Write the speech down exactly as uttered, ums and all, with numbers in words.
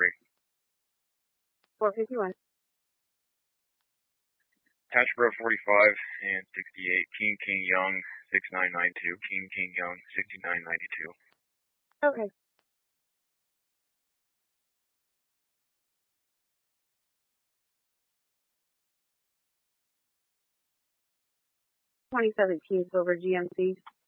three. four fifty-one. Hatchboro forty-five and sixty-eight. King King Young six nine nine two. King King Young sixty-nine ninety-two. Okay. twenty seventeen Silver G M C.